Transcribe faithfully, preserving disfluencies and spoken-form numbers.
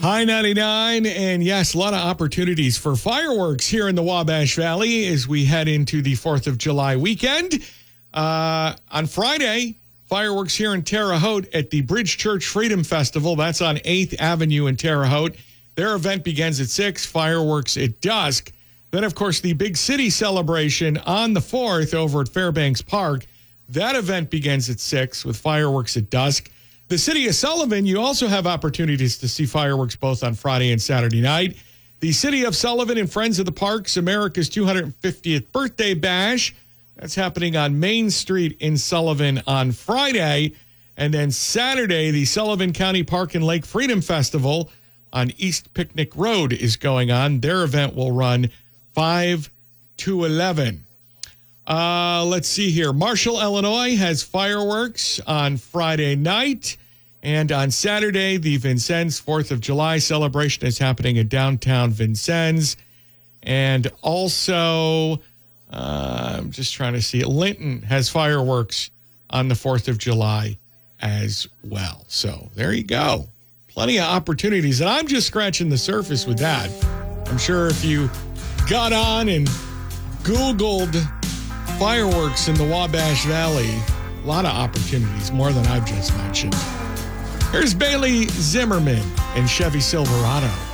High ninety-nine, and yes, a lot of opportunities for fireworks here in the Wabash Valley as we head into the fourth of July weekend. Uh, on Friday, fireworks here in Terre Haute at the Bridge Church Freedom Festival. That's on eighth Avenue in Terre Haute. Their event begins at six, fireworks at dusk. Then, of course, the Big City celebration on the fourth over at Fairbanks Park. That event begins at six with fireworks at dusk. The city of Sullivan, you also have opportunities to see fireworks both on Friday and Saturday night. The city of Sullivan and Friends of the Parks, America's two hundred fiftieth birthday bash. That's happening on Main Street in Sullivan on Friday. And then Saturday, the Sullivan County Park and Lake Freedom Festival on East Picnic Road is going on. Their event will run five to eleven. Uh, let's see here. Marshall, Illinois has fireworks on Friday night. And on Saturday, the Vincennes fourth of July celebration is happening in downtown Vincennes. And also, uh, I'm just trying to see it. Linton has fireworks on the fourth of July as well. So there you go. Plenty of opportunities. And I'm just scratching the surface with that. I'm sure if you got on and Googled fireworks in the Wabash Valley, a lot of opportunities, more than I've just mentioned. Here's Bailey Zimmerman and Chevy Silverado.